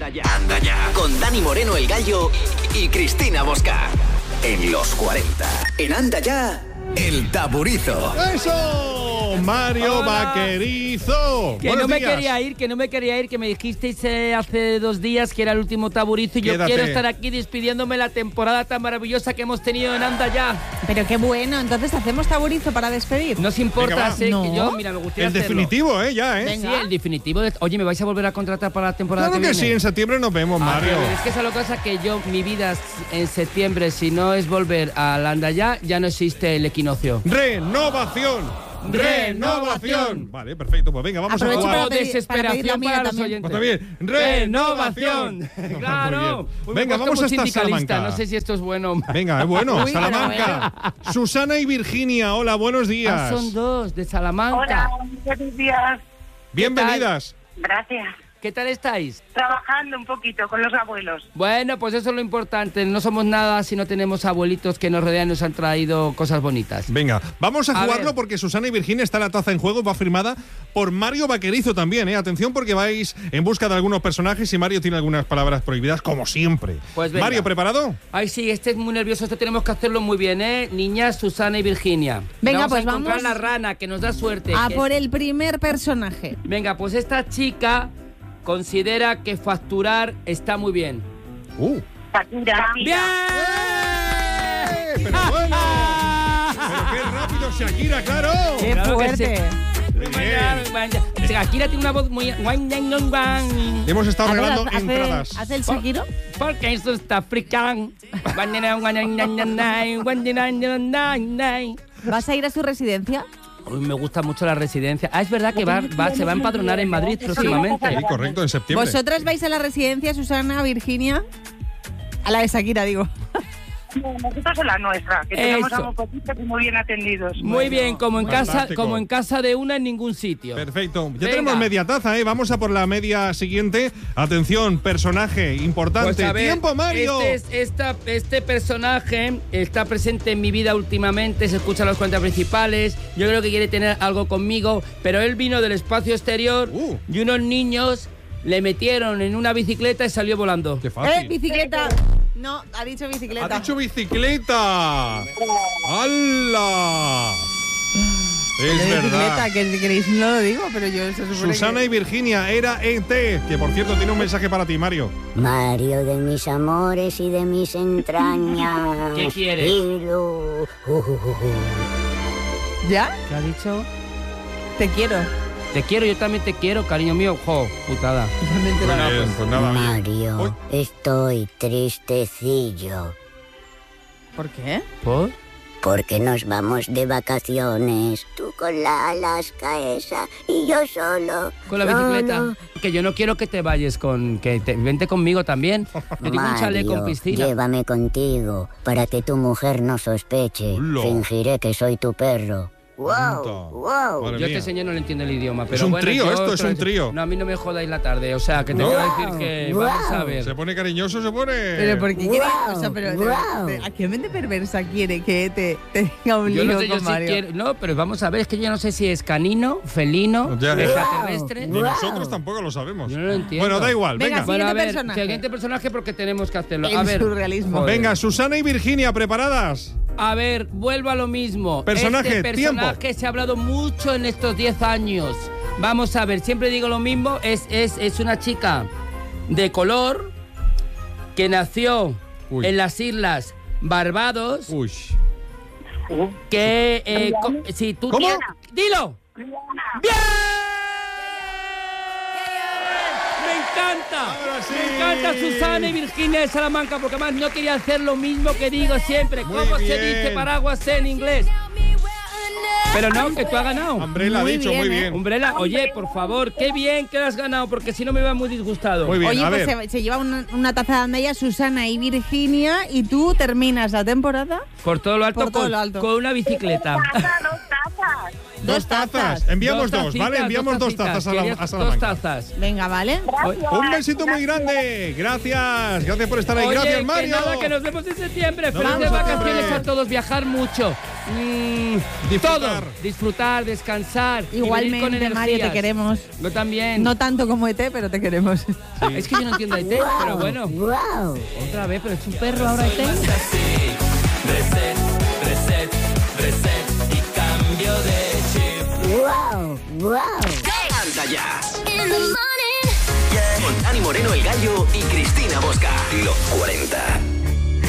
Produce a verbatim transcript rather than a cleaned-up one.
Anda ya. Anda ya. Con Dani Moreno el Gallo y Cristina Bosca. En los cuarenta. En Anda ya, el taburizo. ¡Eso! Mario Hola. Vaquerizo. Que Buenos no me días. quería ir, que no me quería ir, que me dijisteis eh, hace dos días que era el último taburizo y yo Quédate. quiero estar aquí despidiéndome la temporada tan maravillosa que hemos tenido en Anda Ya. Pero qué bueno, entonces hacemos taburizo para despedir. No os importa, Venga, va. sé No. que yo, mira, me gustaría El hacerlo. definitivo, ¿eh? Ya, ¿eh? Sí, el definitivo. De... Oye, ¿me vais a volver a contratar para la temporada Claro que que sí, viene? en septiembre nos vemos, Ah, Mario. pero es que esa es la cosa que yo, mi vida en septiembre, si no es volver al Anda Ya, ya no existe el equinoccio. Renovación. Renovación. Vale, perfecto. Pues venga, vamos Aprovecho a jugar. O para pedir- desesperación para para, pedir la mía los también. oyentes. Pues también, renovación. Renovación. Claro. Muy bien. Uy, me Venga, he puesto vamos muy hasta sindicalista, Salamanca. No sé si esto es bueno o malo. Venga, es bueno. Uy, Salamanca. Susana y Virginia, hola, buenos días. Ah, son dos, de Salamanca. Hola, buenos días. Bienvenidas. Gracias. ¿Qué tal estáis? Trabajando un poquito con los abuelos. Bueno, pues eso es lo importante. No somos nada si no tenemos abuelitos que nos rodean y nos han traído cosas bonitas. Venga, vamos a, A jugarlo ver. porque Susana y Virginia está la taza en juego, va firmada por Mario Vaquerizo también, ¿eh? Atención porque vais en busca de algunos personajes y Mario tiene algunas palabras prohibidas, como siempre. Pues venga. Mario, ¿preparado? Ay, sí, este es muy nervioso. Esto tenemos que hacerlo muy bien, ¿eh? Niñas, Susana y Virginia. Venga, vamos pues a encontrar vamos la rana, que nos da suerte. A Que- por el primer personaje. Venga, pues esta chica considera que facturar está muy bien. Uh. Shakira. ¡Bien! ¡Eh! ¡Pero bueno! ¡Pero qué rápido, Shakira, claro! ¡Qué Claro que fuerte! sí. Shakira tiene una voz muy... Hemos estado A ver, regalando hace- entradas. ¿Hace el Shakiro? Porque eso está africano. ¿Vas a ir a su residencia? Uy, me gusta mucho la residencia. Ah, es verdad que va, va- se va a empadronar en Madrid próximamente. Sí, correcto, en septiembre. ¿Vosotras vais a la residencia, Susana, Virginia? A la de Shakira, digo. No, nosotros en la nuestra, que tenemos Eso. a muy poquitos y muy bien atendidos. Muy bien, como en casa, fantástico. como en casa de una en ningún sitio. Perfecto. Ya Venga. tenemos media taza, ¿eh? Vamos a por la media siguiente. Atención, personaje importante. Pues a ver, ¡Tiempo, Mario! Este, es- esta- este personaje está presente en mi vida últimamente, se escucha los cuentas principales, yo creo que quiere tener algo conmigo, pero él vino del espacio exterior Uh. y unos niños le metieron en una bicicleta y salió volando. ¡Qué ¡Eh, fácil! bicicleta! No, ha dicho bicicleta. ¡Ha dicho bicicleta! ¡Hala! Lo Es de bicicleta, verdad. que si queréis no lo digo, pero yo se supone Susana que... y Virginia, era E T, que por cierto tiene un mensaje para ti, Mario. Mario de mis amores y de mis entrañas. ¿Qué quieres? Hilo. Uh, uh, uh, uh. ¿Ya? ¿Qué ha dicho? Te quiero. Te quiero, yo también te quiero, cariño mío. Jo, putada. Realmente Muy no. bien, pues nada, bien. Mario, Uy. estoy tristecillo ¿Por qué? ¿Por? porque nos vamos de vacaciones. Tú con la Alaska esa y yo solo. Con la solo. bicicleta. Que yo no quiero que te vayas con... Que te, vente conmigo también. Yo tengo un chalet con Mario, piscina. llévame contigo para que tu mujer no sospeche. Hola. Fingiré que soy tu perro. Anda. Wow, wow. Madre Yo a mía. este señor no le entiendo el idioma, pero un bueno, trío yo esto, es otro- un trío. No, a mí no me jodáis la tarde, o sea, que te No. quiero decir que Wow. vamos a ver. Se pone cariñoso, se pone... Pero ¿por qué quiere? Guau, O sea, pero guau. de- ¿a qué mente perversa quiere que te, te tenga un Yo lío no sé, yo con sí Mario? quiero... No, pero vamos a ver, es que yo no sé si es canino, felino, Ya. extraterrestre. Ni Wow. nosotros tampoco lo sabemos. Yo no lo entiendo. Bueno, da igual, Venga, venga. sí. Bueno, a Siguiente ver, personaje. siguiente personaje porque tenemos que hacerlo. El A ver, surrealismo. joder. Venga, Susana y Virginia, ¿preparadas? A ver, vuelvo a lo mismo. Personaje, este tiempo. personaje se ha hablado mucho en estos diez años. Vamos a ver, siempre digo lo mismo. Es, es, es una chica de color que nació Uy. en las islas Barbados. Uy. Que, eh, co- si tú ¿Cómo? tienes- ¡Dilo! ¡Bien! ¡Me encanta! Ahora sí. Me encanta Susana y Virginia de Salamanca, porque además no quería hacer lo mismo que digo siempre. Muy ¿Cómo se bien. dice paraguas en inglés? Pero no, que tú has ganado. Umbrella ha Muy dicho, bien, muy ¿eh? bien. Umbrella, oye, por favor, qué bien que lo has ganado, porque si no me iba muy disgustado. Muy bien, Oye, a pues ver. se, se lleva una, una taza de Andaya, Susana y Virginia, y tú terminas la temporada. Por todo lo alto, Por todo con, lo alto. con una bicicleta. Taza, dos tazas. Dos tazas. Enviamos dos, tacitas, ¿vale? Enviamos dos, tacitas. tazas a, la, Querías a Salamanca. Dos tazas. Venga, ¿vale? Un besito muy grande. Gracias. Gracias por estar ahí. Oye, Gracias, que Mario. nada, que nos vemos en septiembre. Nos Felices vemos en vacaciones septiembre. a todos. Viajar mucho. Mm, Disfrutar. Todo. Disfrutar, descansar. y venir con Igualmente, Mario, te energías. queremos. Yo también. No tanto como E T, pero te queremos. Es que yo no entiendo E T, pero bueno. Wow. Otra vez, pero es un perro ahora E T. Reset, reset, reset y cambio de chip. Wow. Wow. Anda ya. Con Dani Moreno, el Gallo y Cristina Bosca. Los cuarenta.